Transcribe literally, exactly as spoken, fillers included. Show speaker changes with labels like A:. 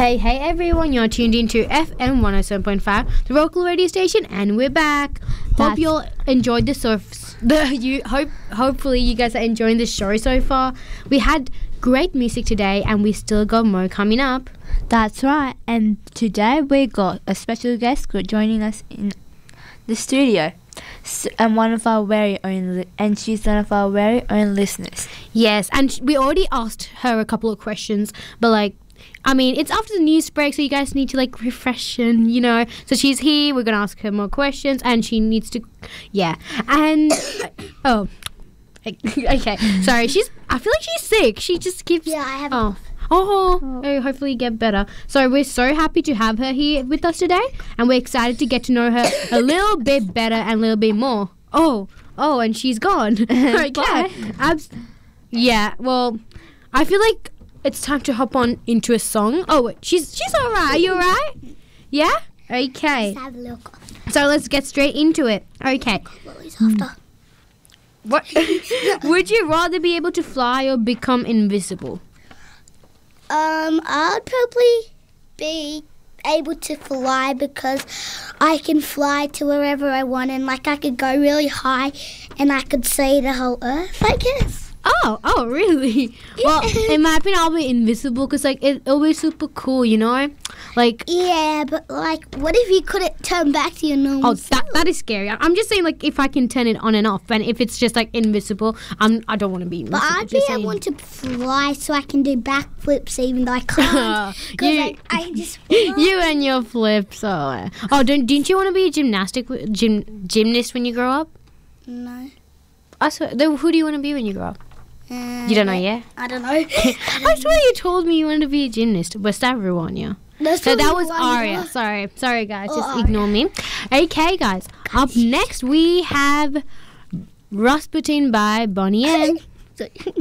A: Hey, hey everyone, you're tuned into F M one oh seven point five, the local radio station, and we're back. Hope
B: That's-
A: you all enjoyed the surf. The you hope hopefully you guys are enjoying the show so far. We had great music today, and we still got more coming up.
B: That's right. And today we got a special guest joining us in the studio, S- and one of our very own, li- and she's one of our very own listeners.
A: Yes, and sh- we already asked her a couple of questions, but like, I mean, it's after the news break, so you guys need to like refresh and, you know. So she's here. We're gonna ask her more questions, and she needs to, yeah. And oh, okay. Sorry, she's. I feel like she's sick. She just keeps.
C: Yeah, I have.
A: Oh. Oh, oh, hopefully get better. So we're so happy to have her here with us today, and we're excited to get to know her a little bit better and a little bit more. Oh, oh, and she's gone. Okay. Abs- yeah, well, I feel like it's time to hop on into a song. Oh, wait, she's she's all right. Are you all right? Yeah? Okay.
C: Just have a little cough.
A: So let's get straight into it. Okay.
C: Always after.
A: What would you rather be able to fly or become invisible?
C: Um, I'd probably be able to fly because I can fly to wherever I want, and like I could go really high and I could see the whole earth, I guess.
A: Oh, oh, really? Well, in my opinion, I'll be invisible because, like, it, it'll be super cool, you know? Like,
C: Yeah, but like, what if you couldn't turn back to your normal
A: oh, that that is scary. I- I'm just saying, like, if I can turn it on and off, and if it's just, like, invisible, I'm, I don't want to be invisible.
C: But I'd be
A: just saying.
C: able to fly so I can do backflips even though I can't. Because
A: You-
C: I, I just
A: You and your flips. Oh, oh don't, didn't you want to be a gymnastic gym, gymnast when you grow up?
C: No.
A: I swear, then who do you want to be when you grow up?
C: Uh,
A: You don't know yet?
C: I don't know.
A: I swear you told me you wanted to be a gymnast. Was that Ruania?
C: That's
A: So that
C: probably
A: was
C: why
A: Aria.
C: you-
A: Sorry. Sorry, guys.
C: Oh,
A: Just
C: Aria.
A: ignore me. Okay, guys. Up next, we have Rasputin by Bonnie M.